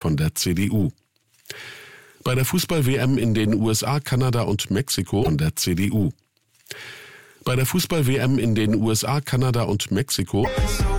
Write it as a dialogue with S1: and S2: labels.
S1: von der CDU. Bei der Fußball-WM in den USA, Kanada und Mexiko von der CDU. Bei der Fußball-WM in den USA, Kanada und Mexiko